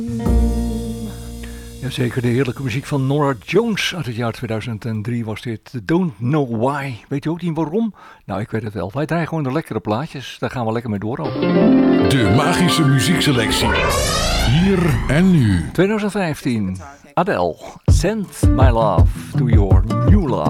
Jazeker, de heerlijke muziek van Norah Jones uit het jaar 2003 was dit. Don't Know Why. Weet je ook niet waarom? Nou, ik weet het wel. Wij draaien gewoon de lekkere plaatjes. Daar gaan we lekker mee door. De magische muziekselectie. Hier en nu. 2015. Adele. Send My Love to Your New Love.